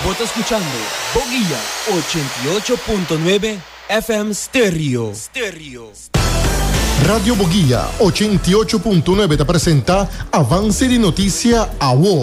Vos escuchando Boguilla 88.9 FM Stereo. Radio Boguilla 88.9 te presenta Avance de Noticia AWO.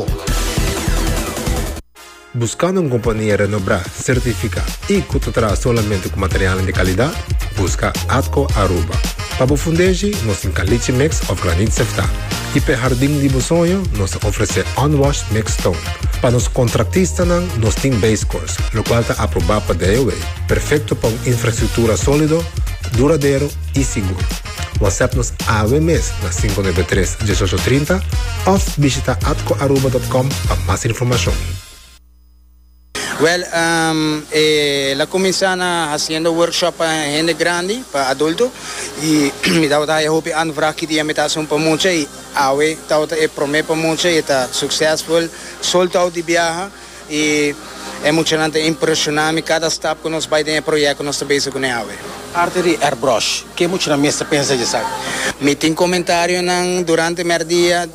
Buscando uma companhia renombrada, certificada e que te traz somente com material de qualidade, busca Atco Aruba. Para o fundejo, nós temos caliche mix of granite sefta. E para jardim de sonho, nós oferecemos unwashed mix stone. Para os contratistas, nós temos base course, o qual está aprovado para DOA. Perfeito para uma infraestrutura sólida, duradouro e seguro. WhatsApp-nos AWMES na 593-1830 ou visita atcoaruba.com para mais informação. Well, la comienzana haciendo workshop para gente grande, para adultos, y me daba a hopi anvraag que dia met asun pa mucho y awe tauta e promete pa mucho y está successful, soltado de viaje y emocionante, impressionante cada step que nos vai de projeto nos bezig com awe. Arte de airbrush, que muito na mesa pensa de sabe? Me tem comentário durante merdia,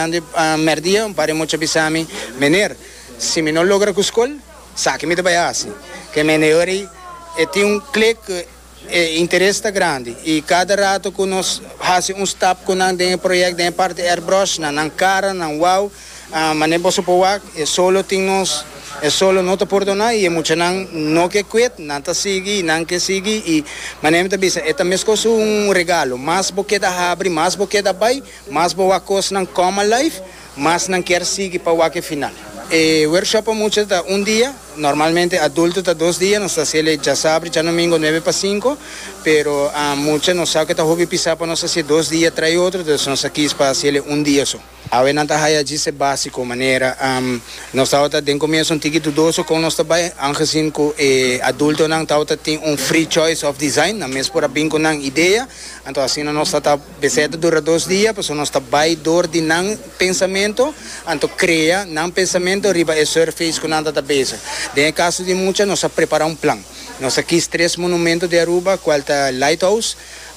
para muito bisami, mener, se me não logra com escola sabe me vai assim que menori tem clique interesse grande e cada rato que nós fazemos step com um projeto de parte airbrush na cara na wow mas nem posso pôr solo temos solo não te perdonar e muito não que quit não te sigue não que sigue e mas nem te bisa mesmo coisa regalo mais boqueta abre mais boqueta vai mais boa coisa na common life mas não quer seguir para o que final. Workshop mucho está un día, normalmente adulto está 2 días, nos hace ya sabe, ya domingo 9 para 5, pero mucho nos sabe que está hobby pisar para nos hacer 2 días trae otro, entonces nos aquí es para hacerle un día solo. A ver, nada haya dice básico maneira, nos está den comienzo un ticket doso con nos trabalho, aangezien que adulto não está tem free choice of design, na mesmo por bem com uma ideia, então assim nós está bezeta dura 2 dias, pues nós está vai dor de não pensamento, então cria não pensamento riba e surface com nada da base. Em caso de muita nós preparar um plano. Nós aqui 3 monumentos de Aruba, qual está Lighthouse,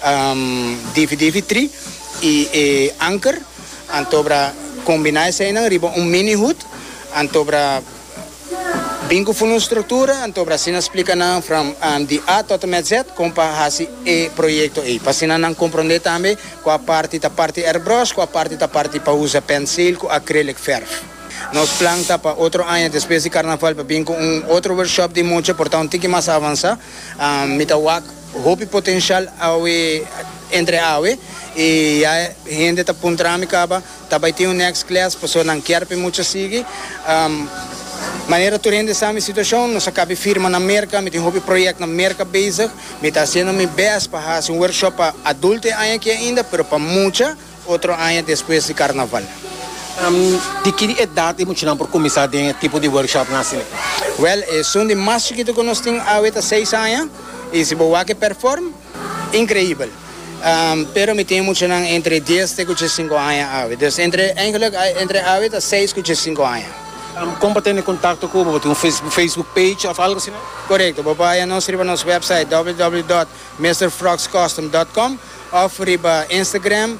DV3 e Anchor. Antobra combinar isso aí riba mini hood, antobra bingo full estrutura, antobra assim explica na from de A tot met Z como para fazer o projeto aí. Para assim não compreender também com a parte airbrush, com a parte para usar pincel, com acrylic ferro. Nós planta para outro ano depois de carnaval para vir com outro workshop de muito, portanto tem que mais avançar. Mitawak hobby potencial entre awe e a gente está puntrami acaba também tem next class pessoa não quer para muito seguir maneira de render essa situação nós acaba firma na merca me tem hobby projeto na merca bezig me está sendo meu best para fazer workshop para adulto aqui ainda pero para muita outro ano depois de carnaval. De que idade muito não por começar de tipo de workshop na cena? Well, são de mais chiquito que nós temos até 6 anos e se boa que perform incrível. Pero me tem muito não entre 10 e 5 anos. Então entre até 6 e 5 anos. Como tem contato com o um Facebook page ou algo assim? Correto. Papai nós riba nosso website www.mrfrogscustom.com ou riba Instagram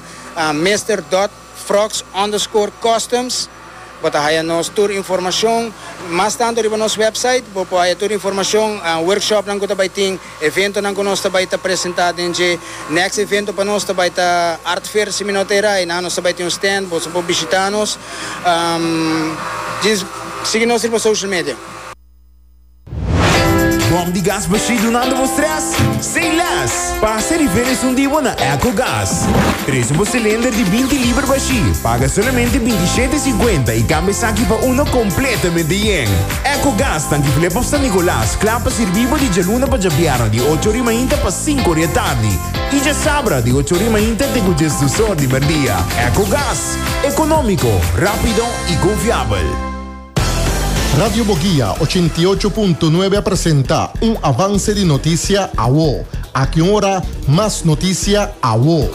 mr.frogs_customs. Bota aí nós tour informação, mais tanto riba nosso website, bota aí tour informação, workshop nang kita baiting, evento nang nós também está apresentado em next evento para nós também está art fair seminotera e nós também tem um stand, você pode visitar nós, siga nós riba social media. Bom de gás baixo nada vos stress? Sem less! Passa de férias dia na EcoGás. 3 cilindro de 20 libras baixo. Paga somente 27,50 e cambia aqui para uno completamente yen. EcoGás tanque flepa San Nicolás. Clapa servivo de Jaluna para Jabiara de 8h30 para 5 da tarde. E já sabra de 8h30 de congestor de merdia. EcoGás. Econômico, rápido e confiável. Radio Boguilla 88.9 presenta un avance de noticia AWO. A que hora más noticia AWO.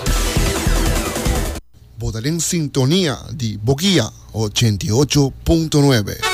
Votar en sintonía de Boguilla 88.9.